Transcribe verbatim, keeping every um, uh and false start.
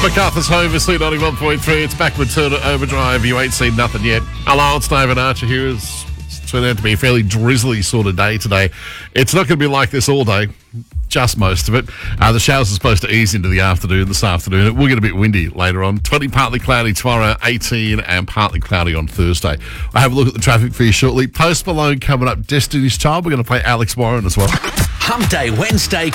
MacArthur's home for C ninety-one point three. It's back with Turner Overdrive. You ain't seen nothing yet. Hello, it's David Archer here. It's, it's turned out to be a fairly drizzly sort of day today. It's not going to be like this all day, just most of it. Uh, the showers are supposed to ease into the afternoon this afternoon. It will get a bit windy later on. twenty partly cloudy tomorrow, eighteen and partly cloudy on Thursday. I'll have a look at the traffic for you shortly. Post Malone coming up, Destiny's Child. We're going to play Alex Warren as well. Hump Day Wednesday